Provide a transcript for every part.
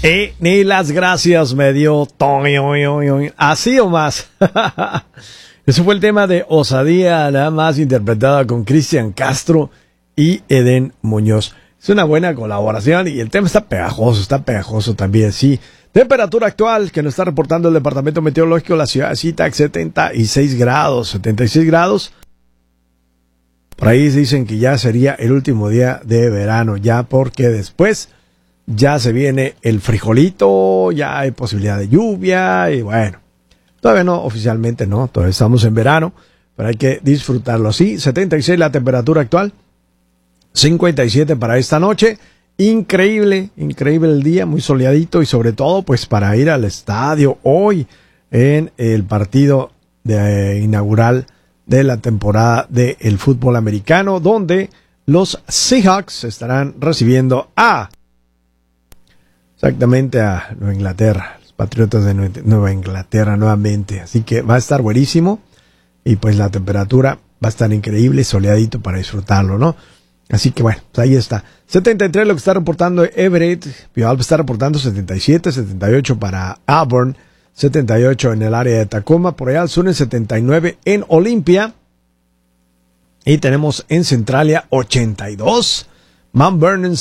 Ni las gracias me dio. Así o más. Ese fue el tema de Osadía, nada más interpretada con Cristian Castro y Edén Muñoz. Es una buena colaboración y el tema está pegajoso también, sí. Temperatura actual que nos está reportando el Departamento Meteorológico de la ciudad de Zitac, 76 grados. Por ahí dicen que ya sería el último día de verano, ya porque después ya se viene el frijolito, ya hay posibilidad de lluvia y bueno, todavía no, oficialmente no, todavía estamos en verano, pero hay que disfrutarlo. Sí, 76 la temperatura actual, 57 para esta noche. Increíble el día, muy soleadito y sobre todo pues para ir al estadio hoy en el partido inaugural de la temporada del fútbol americano, donde los Seahawks estarán recibiendo exactamente a Nueva Inglaterra, los Patriotas de Nueva Inglaterra nuevamente, así que va a estar buenísimo y pues la temperatura va a estar increíble, soleadito para disfrutarlo, ¿no? Así que bueno, pues ahí está. 73 lo que está reportando Everett. Puyallup está reportando 77, 78 para Auburn, 78 en el área de Tacoma. Por allá al sur en 79 en Olympia. Y tenemos en Centralia 82. Mount Vernon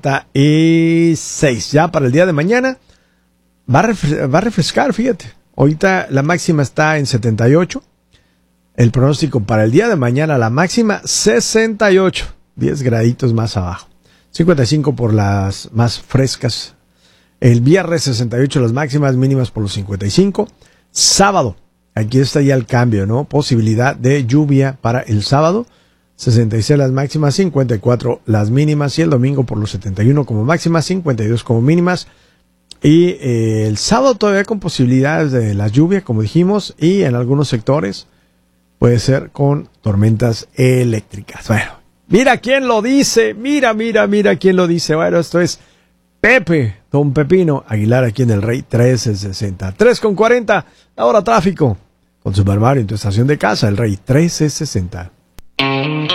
76. Ya para el día de mañana va a refrescar, fíjate. Ahorita la máxima está en 78. El pronóstico para el día de mañana, la máxima 68. 10 graditos más abajo. 55 por las más frescas. El viernes 68 las máximas, mínimas por los 55. Sábado, aquí está ya el cambio, ¿no? Posibilidad de lluvia para el sábado. 66 las máximas, 54 las mínimas. Y el domingo por los 71 como máximas, 52 como mínimas. Y el sábado todavía con posibilidades de la lluvia, como dijimos. Y en algunos sectores puede ser con tormentas eléctricas. Bueno. Mira quién lo dice, mira quién lo dice. Bueno, esto es Pepe, Don Pepino Aguilar aquí en el Rey 1360. 3:40, ahora tráfico. Con Super Mario en tu estación de casa, el Rey 1360.